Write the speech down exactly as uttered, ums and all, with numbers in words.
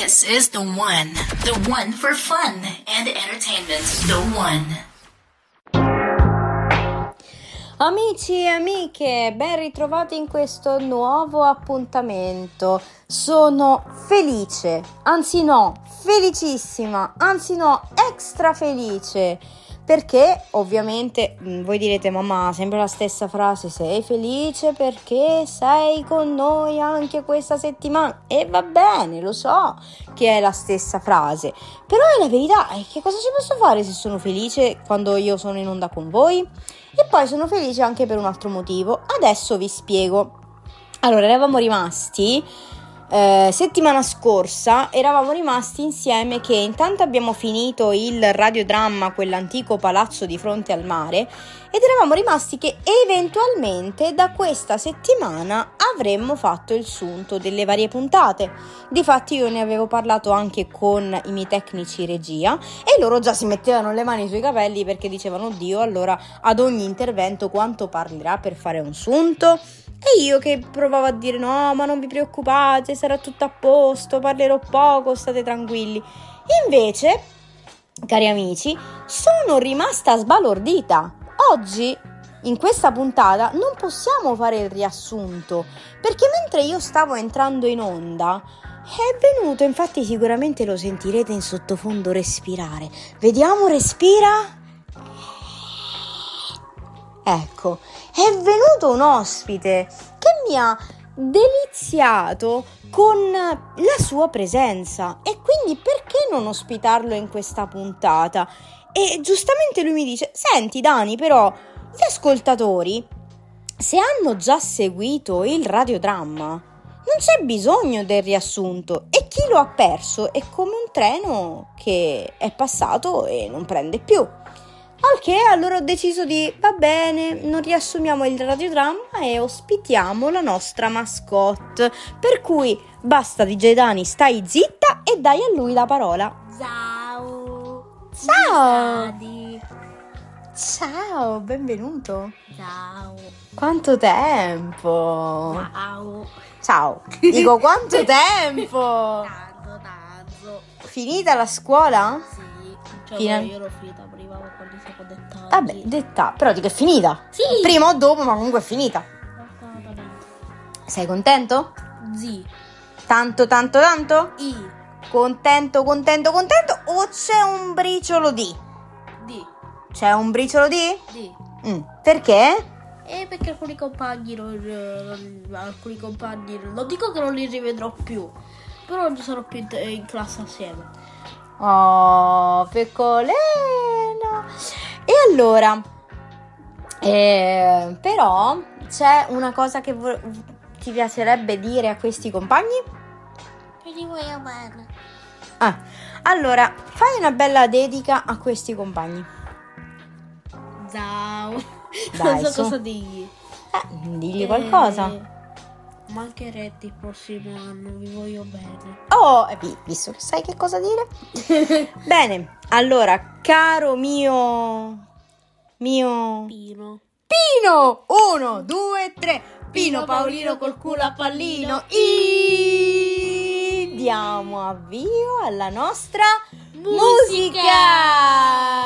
This is the one. The one for fun and entertainment. The one. Amici e amiche, ben ritrovati in questo nuovo appuntamento. Sono felice, anzi no, felicissima, anzi no, extra felice. Perché ovviamente voi direte: mamma, sempre la stessa frase, sei felice perché sei con noi anche questa settimana. E va bene, lo so che è la stessa frase, però è la verità. E che cosa ci posso fare se sono felice quando io sono in onda con voi? E poi sono felice anche per un altro motivo. Adesso vi spiego. Allora, eravamo rimasti Eh, settimana scorsa eravamo rimasti insieme che intanto abbiamo finito il radiodramma, quell'antico palazzo di fronte al mare, ed eravamo rimasti che eventualmente da questa settimana avremmo fatto il sunto delle varie puntate. Difatti io ne avevo parlato anche con i miei tecnici regia e loro già si mettevano le mani sui capelli perché dicevano: oddio, allora ad ogni intervento quanto parlerà per fare un sunto? E io che provavo a dire: no, ma non vi preoccupate, sarà tutto a posto, parlerò poco, state tranquilli. Invece, cari amici, sono rimasta sbalordita. Oggi, in questa puntata, non possiamo fare il riassunto, perché mentre io stavo entrando in onda, è venuto, infatti sicuramente lo sentirete in sottofondo respirare. Vediamo, respira. Ecco, è venuto un ospite che mi ha deliziato con la sua presenza e quindi perché non ospitarlo in questa puntata? E giustamente lui mi dice: senti Dani, però gli ascoltatori, se hanno già seguito il radiodramma, non c'è bisogno del riassunto, e chi lo ha perso è come un treno che è passato e non prende più. Al che allora ho deciso di, va bene, non riassumiamo il radiodramma e ospitiamo la nostra mascotte. Per cui basta D J Dani, stai zitta e dai a lui la parola. Ciao. Ciao. Dadi. Ciao, benvenuto. Ciao. Quanto tempo. Ciao. Ciao. Dico, quanto tempo. Tanto, tanto. Finita la scuola? Sì. Cioè, Fina- io l'ho finita prima con quelli siamo dettagli. Vabbè, detta, però dico è finita. Sì. Prima o dopo, ma comunque è finita. Assolutamente. Sei contento? Zi. Tanto, tanto, tanto? I. Contento, contento, contento, o c'è un briciolo di? Di. C'è un briciolo di? Di. Mm, perché? E perché alcuni compagni non, non- alcuni compagni non dico che non li rivedrò più, però non sarò più in, in classe assieme. Oh, piccolino. E allora, eh, però c'è una cosa che vo- ti piacerebbe dire a questi compagni? Che li voglio bene. Ah, allora, fai una bella dedica a questi compagni. Ciao. Dai, Non so su. cosa dirgli. Eh, digli qualcosa. Eh, mancherete il prossimo anno, vi voglio bene. Oh, eh, vi- visto che sai che cosa dire. Bene, allora, caro mio... Mio... Pino. Pino! Uno, due, tre. Pino Paolino col culo a pallino. I... Diamo avvio alla nostra musica.